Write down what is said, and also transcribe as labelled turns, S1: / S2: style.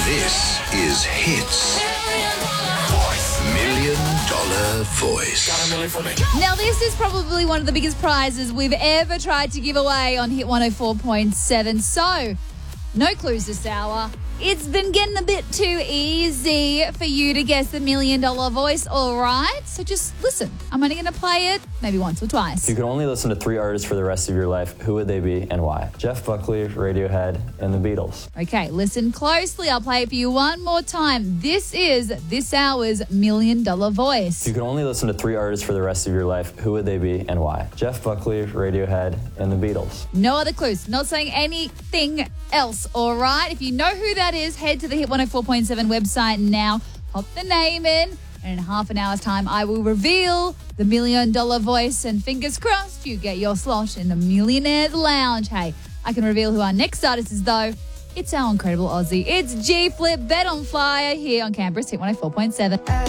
S1: This is Hits. $1 Million Voice.
S2: Now, this is probably one of the biggest prizes we've ever tried to give away on Hit 104.7. So, no clues this hour. It's been getting a bit too easy for you to guess the $1 Million Voice, all right? So just listen. I'm only going to play it maybe once or twice.
S3: If you could only listen to 3 artists for the rest of your life, who would they be and why? Jeff Buckley, Radiohead, and the Beatles.
S2: Okay, listen closely. I'll play it for you one more time. This is this hour's $1 Million Voice.
S3: If you could only listen to 3 artists for the rest of your life, who would they be and why? Jeff Buckley, Radiohead, and the Beatles.
S2: No other clues. Not saying anything else, all right? If you know who that is, head to the Hit 104.7 website now. Pop the name in. And in half an hour's time, I will reveal the $1 Million Voice. And fingers crossed, you get your slot in the Millionaire's Lounge. Hey, I can reveal who our next artist is, though. It's our incredible Aussie. It's G Flip, Bet on Flyer, here on Canberra's Hit 104.7.